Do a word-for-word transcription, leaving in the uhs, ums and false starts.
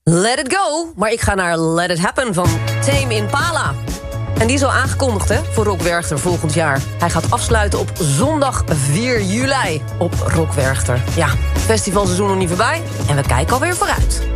Let It Go, maar ik ga naar Let It Happen van Tame Impala. En die is al aangekondigd hè, voor Rock Werchter volgend jaar. Hij gaat afsluiten op zondag vier juli op Rock Werchter. Ja, festivalseizoen nog niet voorbij en we kijken alweer vooruit.